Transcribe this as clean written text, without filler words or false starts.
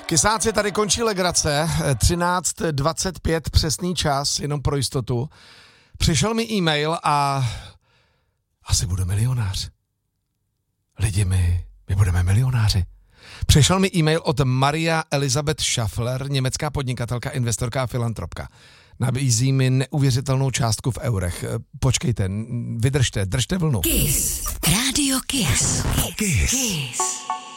Kysáci, tady končí legrace, 13:25 přesný čas, jenom pro jistotu. Přišel mi e-mail a asi budu milionář. Lidi, my budeme milionáři. Přišel mi e-mail od Maria Elizabeth Schaffler, německá podnikatelka, investorka a filantropka. Nabízí mi neuvěřitelnou částku v eurech. Počkejte, vydržte, držte vlnu. Kiss. Radio Kiss. Kiss.